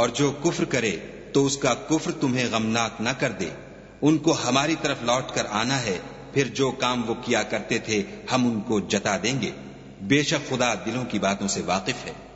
और जो कुफ्र करे तो उसका कुफ्र तुम्हें गमनाक न कर दे। उनको हमारी तरफ लौट कर आना है, फिर जो काम वो किया करते थे हम उनको जता देंगे। बेशक खुदा दिलों की बातों से वाकिफ है।